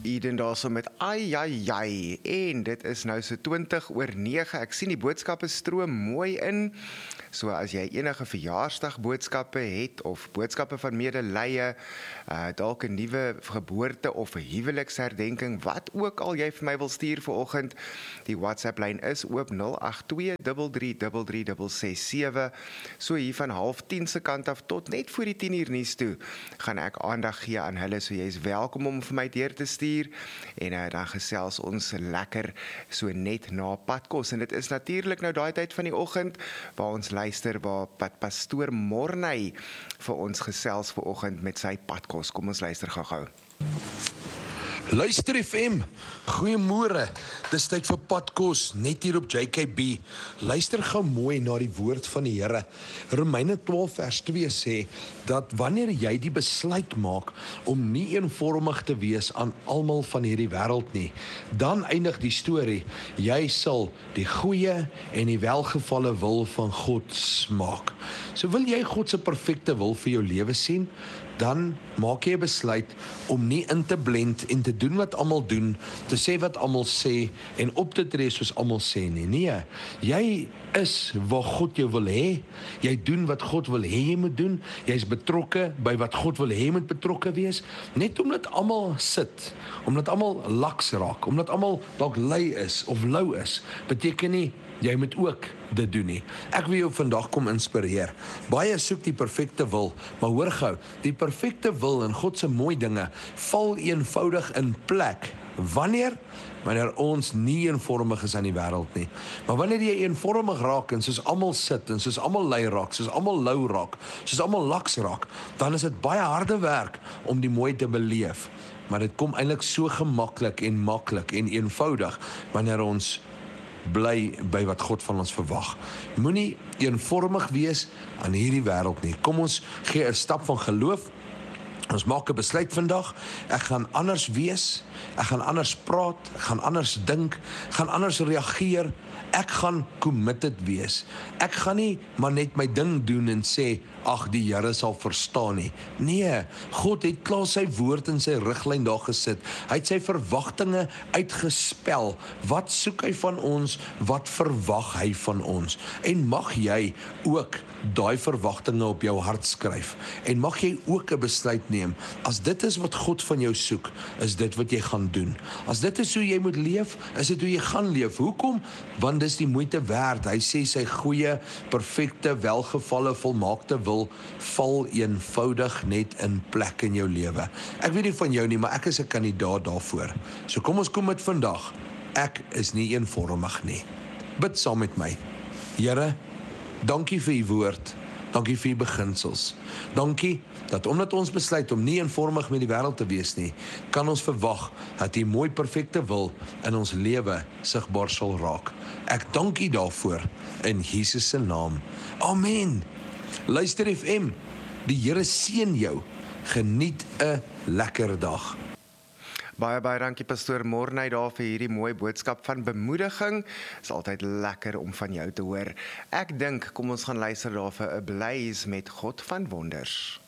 Eden daar so met ai, en dit is nou so 20:09, ek sien die boodskappe stroom mooi in, so as jy enige verjaarsdagboodskappe het, of boodskappe van medelee, dalk 'n nuwe geboorte of 'n huweliksherdenking, wat ook al jy vir my wil stuur vanoggend, die WhatsApp-lyn is oop 082333367, so hier van 9:30 se kant af tot net voor die 10 uur nuus toe, gaan ek aandag gee aan hulle, so jy is welkom om vir my deur te stuur, en dan gesels ons lekker so net na padkos, en dit is natuurlik nou daai tyd van die oggend, waar ons luister, waar pastoor Morney vir ons gesels vanoggend met sy padkos. Kom ons luister gou-gou. Luister FM, goeiemôre, dis tyd vir padkos, net hier op JKB. Luister gou mooi na die woord van die Here. Romeine 12 vers 2 sê, dat wanneer jy die besluit maak, om nie eenvormig te wees aan almal van hierdie wêreld nie, dan eindig die storie, jy sal die goeie en die welgevalle wil van God smaak. So wil jy God se perfekte wil vir jou lewe sien, dan maak jy 'n besluit om nie in te blend en te doen wat almal doen, te sê wat almal sê en op te tree soos almal sê nie. Nee, jy is waar God jou wil hê. Jy doen wat God wil hê jy moet doen. Jy's betrokke by wat God wil hê jy moet betrokke wees. Net omdat almal sit, omdat almal laks raak, omdat almal dalk lui is of lou is, beteken nie jy moet ook dit doen nie. Ek wil jou vandag kom inspireer. Baie soek die perfekte wil, maar hoor gou, die perfekte wil en God se mooi dinge val eenvoudig in plek. Wanneer ons nie eenvormig is aan die wêreld nie. Maar wanneer jy eenvormig raak en soos almal sit en soos almal lui raak, soos almal lou raak, soos almal laks raak, dan is dit baie harde werk om die mooi te beleef. Maar dit kom eintlik so gemaklik en maklik en eenvoudig wanneer ons bly by wat God van ons verwag. Moenie eenvormig wees aan hierdie wêreld nie. Kom ons gee 'n stap van geloof. Ons maak 'n besluit vandag. Ek gaan anders wees. Ek gaan anders praat. Ek gaan anders dink. Ek gaan anders reageer. Ek gaan committed wees. Ek gaan nie maar net my ding doen en sê, ag, die Here sal verstaan nie. Nee, God het klaar sy woord in sy riglyn daar gesit. Hy het sy verwagtinge uitgespel. Wat soek hy van ons? Wat verwag hy van ons? En mag jy ook daai verwagtinge op jou hart skryf. En mag jy ook 'n besluit neem. As dit is wat God van jou soek, is dit wat jy gaan doen. As dit is hoe jy moet leef, is dit hoe jy gaan leef. Hoekom? Want dis die moeite werd. Hy sê sy goeie, perfekte, welgevalle, volmaakte wil val eenvoudig net in plek in jou lewe. Ek weet nie van jou nie, maar ek is 'n kandidaat daarvoor. So kom ons kom met vandag. Ek is nie eenvormig nie. Bid saam met my. Here, dankie vir u woord. Dankie vir u beginsels. Dankie dat omdat ons besluit om nie eenvormig met die wêreld te wees nie, kan ons verwag dat u mooi perfekte wil in ons lewe sigbaar sal raak. Ek dank u daarvoor in Jesus se naam. Amen. Luister FM, die Here seën jou. Geniet 'n lekker dag. Baie dankie pastoor Morney daar vir hierdie mooi boodskap van bemoediging. Is altyd lekker om van jou te hoor. Ek dink, kom ons gaan luister daar vir 'n blaze met God van wonders.